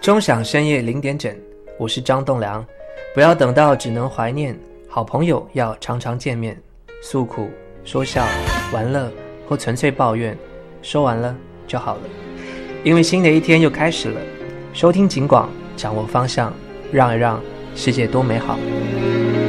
钟响深夜0点整，我是张栋梁。不要等到只能怀念，好朋友要常常见面，诉苦、说笑、玩乐或纯粹抱怨，说完了就好了。因为新的一天又开始了，收听警广，掌握方向，让一让世界多美好。